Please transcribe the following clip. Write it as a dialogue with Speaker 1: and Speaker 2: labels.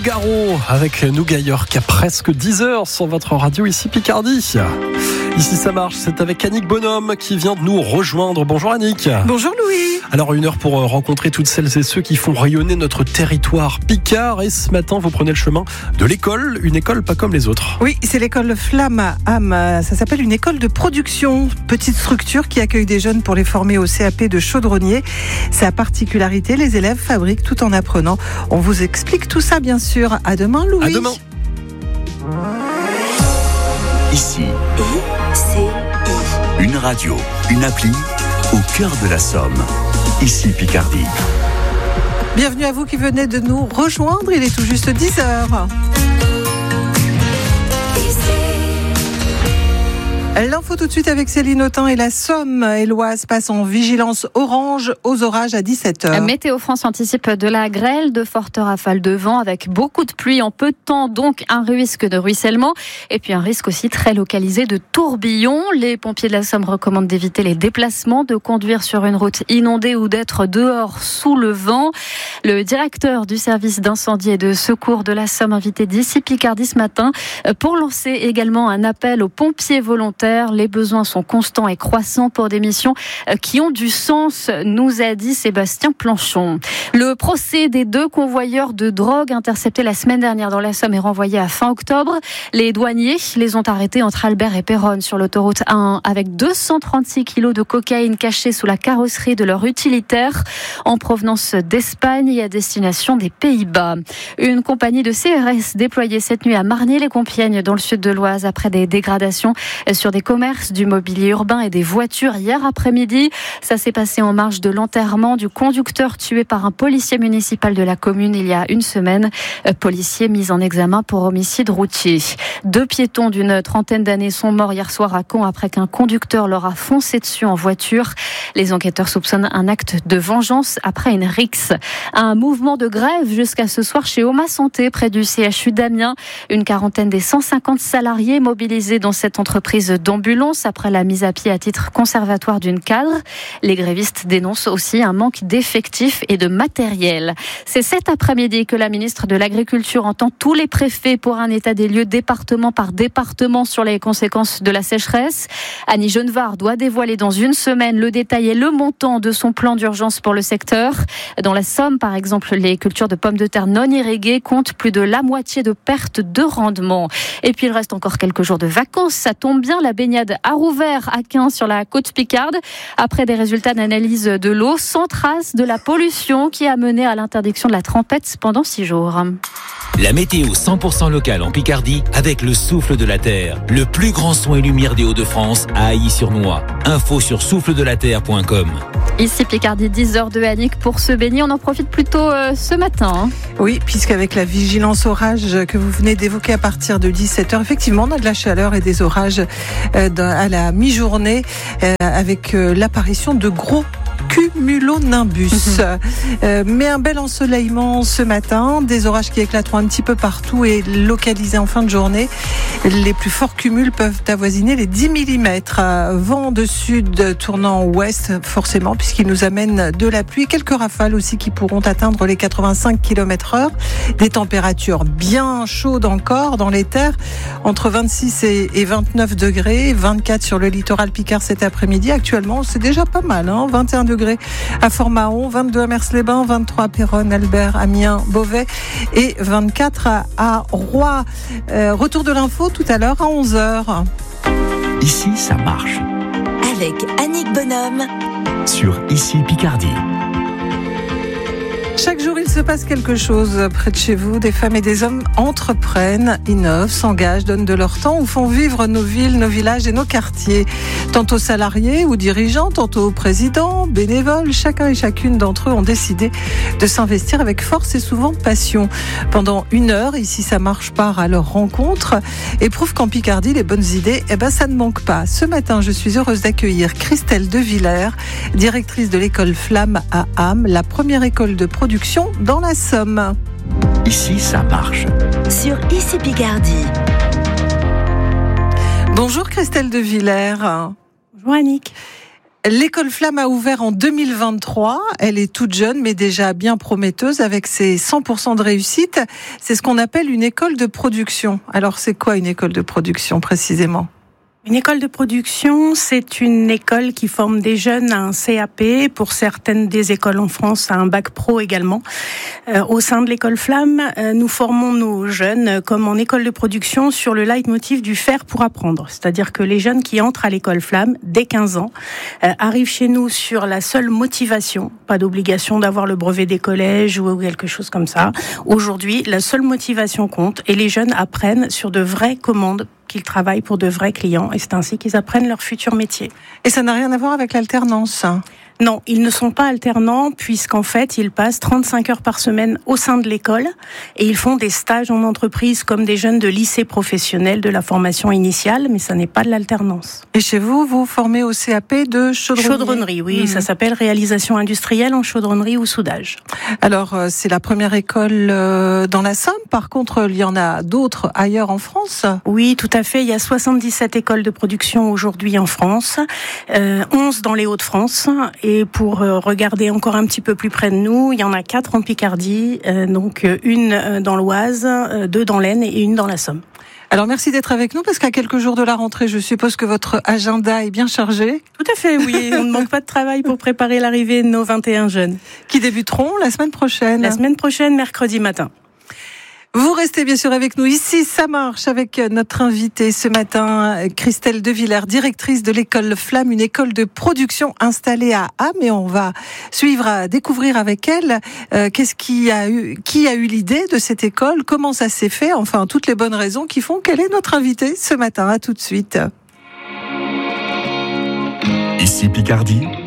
Speaker 1: Nougaro avec Nougat York à presque 10h sur votre radio ici Picardie. Ici ça marche, c'est avec Annick Bonhomme qui vient de nous rejoindre. Bonjour Annick.
Speaker 2: Bonjour Louis.
Speaker 1: Alors 1 heure pour rencontrer toutes celles et ceux qui font rayonner notre territoire Picard. Et ce matin vous prenez le chemin de l'école, une école pas comme les autres.
Speaker 2: Oui, c'est l'école Flamme à Ham. Ça s'appelle une école de production, petite structure qui accueille des jeunes pour les former au CAP de chaudronnier. Sa particularité, les élèves fabriquent tout en apprenant. On vous explique tout ça bien sûr. À demain Louis.
Speaker 1: À demain.
Speaker 3: Ici, une radio, une appli au cœur de la Somme. Ici Picardie.
Speaker 2: Bienvenue à vous qui venez de nous rejoindre. Il est tout juste 10h. L'info tout de suite avec Céline Autain et la Somme et l'Oise passe en vigilance orange aux orages à 17h.
Speaker 4: Météo France anticipe de la grêle, de fortes rafales de vent avec beaucoup de pluie en peu de temps, donc un risque de ruissellement et puis un risque aussi très localisé de tourbillons. Les pompiers de la Somme recommandent d'éviter les déplacements, de conduire sur une route inondée ou d'être dehors sous le vent. Le directeur du service d'incendie et de secours de la Somme invité d'ici Picardie ce matin pour lancer également un appel aux pompiers volontaires. Les besoins sont constants et croissants pour des missions qui ont du sens, nous a dit Sébastien Planchon. Le procès des 2 convoyeurs de drogue interceptés la semaine dernière dans la Somme est renvoyé à fin octobre. Les douaniers les ont arrêtés entre Albert et Péronne sur l'autoroute A1 avec 236 kilos de cocaïne cachés sous la carrosserie de leur utilitaire en provenance d'Espagne et à destination des Pays-Bas. Une compagnie de CRS déployée cette nuit à Margny-les-Compiègnes dans le sud de l'Oise après des dégradations sur des commerces, du mobilier urbain et des voitures hier après-midi. Ça s'est passé en marge de l'enterrement du conducteur tué par un policier municipal de la commune il y a une semaine. Policier mis en examen pour homicide routier. 2 piétons d'une trentaine d'années sont morts hier soir à Caen après qu'un conducteur leur a foncé dessus en voiture. Les enquêteurs soupçonnent un acte de vengeance après une rixe. Un mouvement de grève jusqu'à ce soir chez Oma Santé près du CHU d'Amiens. Une quarantaine des 150 salariés mobilisés dans cette entreprise d'ambulance après la mise à pied à titre conservatoire d'une cadre. Les grévistes dénoncent aussi un manque d'effectifs et de matériel. C'est cet après-midi que la ministre de l'Agriculture entend tous les préfets pour un état des lieux département par département sur les conséquences de la sécheresse. Annie Genevard doit dévoiler dans une semaine le détail et le montant de son plan d'urgence pour le secteur. Dans la Somme, par exemple, les cultures de pommes de terre non irriguées comptent plus de la moitié de pertes de rendement. Et puis il reste encore quelques jours de vacances. Ça tombe bien, la baignade a rouvert à Caen sur la côte Picarde après des résultats d'analyse de l'eau sans trace de la pollution qui a mené à l'interdiction de la trempette pendant 6 jours.
Speaker 5: La météo 100% locale en Picardie avec le souffle de la terre. Le plus grand son et lumière des Hauts-de-France à Ailly-sur-Noix. Info sur souffledelaterre.com.
Speaker 4: Ici Picardie, 10h de Annick pour se baigner. On en profite plutôt ce matin.
Speaker 2: Oui, puisqu'avec la vigilance orage que vous venez d'évoquer à partir de 17h, effectivement, on a de la chaleur et des orages à la mi-journée avec l'apparition de gros cumulonimbus. Mais un bel ensoleillement ce matin, des orages qui éclateront un petit peu partout et localisés en fin de journée. Les plus forts cumuls peuvent avoisiner les 10 mm. Vent de sud tournant ouest, forcément, puisqu'il nous amène de la pluie. Quelques rafales aussi qui pourront atteindre les 85 km/h. Des températures bien chaudes encore dans les terres, entre 26 et 29 degrés, 24 sur le littoral Picard cet après-midi. Actuellement, c'est déjà pas mal, 21 degrés à Fort-Mahon, 22 à Mers-les-Bains, 23 à Péronne, Albert, Amiens, Beauvais et 24 à Roy. Retour de l'info tout à l'heure à 11h.
Speaker 3: Ici, ça marche.
Speaker 6: Avec Annick Bonhomme.
Speaker 3: Sur Ici Picardie.
Speaker 2: Chaque jour, il se passe quelque chose près de chez vous. Des femmes et des hommes entreprennent, innovent, s'engagent, donnent de leur temps ou font vivre nos villes, nos villages et nos quartiers. Tantôt salariés ou dirigeants, tantôt présidents, bénévoles, chacun et chacune d'entre eux ont décidé de s'investir avec force et souvent passion. Pendant 1 heure, ici ça marche part à leur rencontre et prouve qu'en Picardie, les bonnes idées, ça ne manque pas. Ce matin, je suis heureuse d'accueillir Christelle De Villers, directrice de l'école Flamme à Ham, la première école de production dans la Somme.
Speaker 3: Ici, ça marche.
Speaker 6: Sur Ici Picardie.
Speaker 2: Bonjour Christelle De Villers.
Speaker 7: Bonjour Annick.
Speaker 2: L'école Flamme a ouvert en 2023. Elle est toute jeune, mais déjà bien prometteuse avec ses 100% de réussite. C'est ce qu'on appelle une école de production. Alors, c'est quoi une école de production précisément ?
Speaker 7: Une école de production, c'est une école qui forme des jeunes à un CAP, pour certaines des écoles en France à un bac pro également. Au sein de l'école Flamme, nous formons nos jeunes comme en école de production sur le leitmotiv du faire pour apprendre. C'est-à-dire que les jeunes qui entrent à l'école Flamme dès 15 ans arrivent chez nous sur la seule motivation, pas d'obligation d'avoir le brevet des collèges ou quelque chose comme ça. Aujourd'hui, la seule motivation compte et les jeunes apprennent sur de vraies commandes, qu'ils travaillent pour de vrais clients et c'est ainsi qu'ils apprennent leur futur métier.
Speaker 2: Et ça n'a rien à voir avec l'alternance ?
Speaker 7: Non, ils ne sont pas alternants puisqu'en fait, ils passent 35 heures par semaine au sein de l'école et ils font des stages en entreprise comme des jeunes de lycée professionnel de la formation initiale, mais ça n'est pas de l'alternance.
Speaker 2: Et chez vous, vous formez au CAP de chaudronnerie ?
Speaker 7: Chaudronnerie, oui, ça s'appelle réalisation industrielle en chaudronnerie ou soudage.
Speaker 2: Alors, c'est la première école dans la Somme. Par contre, il y en a d'autres ailleurs en France ?
Speaker 7: Oui, tout à fait. Il y a 77 écoles de production aujourd'hui en France, 11 dans les Hauts-de-France. Et pour regarder encore un petit peu plus près de nous, il y en a 4 en Picardie, donc une dans l'Oise, 2 dans l'Aisne et une dans la Somme.
Speaker 2: Alors merci d'être avec nous parce qu'à quelques jours de la rentrée, je suppose que votre agenda est bien chargé.
Speaker 7: Tout à fait, oui. On ne manque pas de travail pour préparer l'arrivée de nos 21 jeunes.
Speaker 2: Qui débuteront la semaine prochaine.
Speaker 7: La semaine prochaine, mercredi matin.
Speaker 2: Vous restez bien sûr avec nous. Ici, ça marche avec notre invitée ce matin, Christelle Devillers, directrice de l'école Flamme, une école de production installée à Ham. Et on va découvrir avec elle qui a eu l'idée de cette école, comment ça s'est fait, enfin toutes les bonnes raisons qui font qu'elle est notre invitée ce matin. À tout de suite.
Speaker 3: Ici Picardie.